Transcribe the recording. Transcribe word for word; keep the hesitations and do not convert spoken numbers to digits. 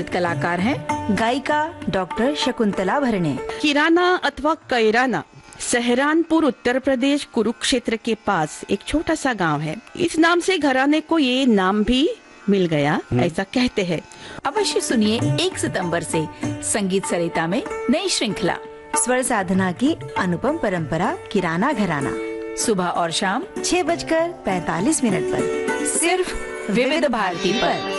कलाकार हैं गायिका डॉक्टर शकुंतला भरणे। किराना अथवा कैराना सहरानपुर उत्तर प्रदेश कुरुक्षेत्र के पास एक छोटा सा गांव है। इस नाम से घराने को ये नाम भी मिल गया, ऐसा कहते हैं। अवश्य सुनिए एक सितंबर से संगीत सरिता में नई श्रृंखला स्वर साधना की अनुपम परंपरा किराना घराना, सुबह और शाम छह बजकर पैतालीस मिनट पर सिर्फ विविध भारती पर।